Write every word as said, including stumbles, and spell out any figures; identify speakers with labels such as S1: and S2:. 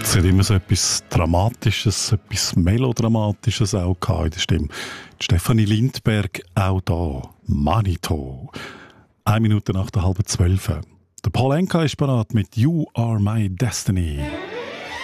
S1: Es hat immer so etwas Dramatisches, etwas Melodramatisches auch gehabt in der Stimme. Die Stefanie Lindberg auch da. Manito. Eine Minute nach der halben zwölf. Der Paul Enka ist bereit mit You Are My Destiny.